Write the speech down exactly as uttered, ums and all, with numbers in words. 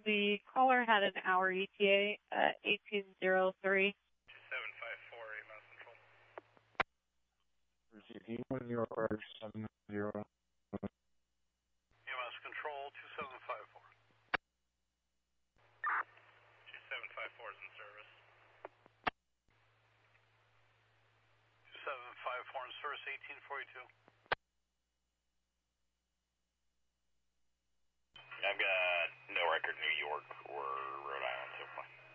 the caller had an hour E T A at eighteen oh three. two seven five four, A M S Control. Receiving when you are seven zero. A M S Control, two seven five four. two seven five four is in service. two seven five four in service, eighteen forty-two. I've got no record New York or Rhode Island so far.